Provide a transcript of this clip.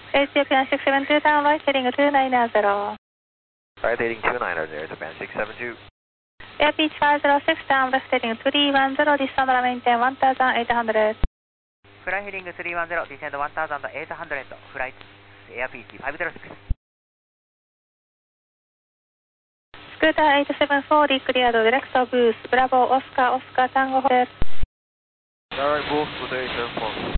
Japan 672 down, right heading 290. Right heading 290, Japan 672. Air Beach 506 down, left heading 310, descend maintain 1800. Fly heading 310, descend 1800, flight Air Beach 506. Scooter 874, declared direct boost, Bravo Oscar Oscar Tango Hotel. Alright, boost, good day, 74.